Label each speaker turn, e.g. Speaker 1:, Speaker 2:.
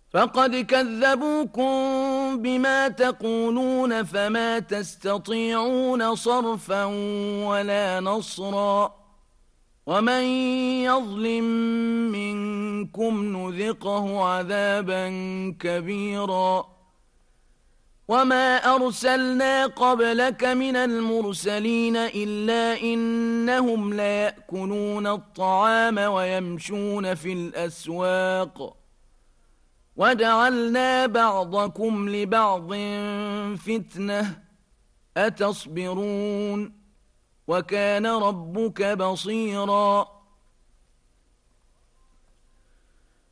Speaker 1: فقد كذبوكم بما تقولون فما تستطيعون صرفا ولا نصرا ومن يظلم منكم نذقه عذابا كبيرا وما أرسلنا قبلك من المرسلين إلا إنهم ليأكلون الطعام ويمشون في الأسواق وجعلنا بعضكم لبعض فتنة أتصبرون وكان ربك بصيراً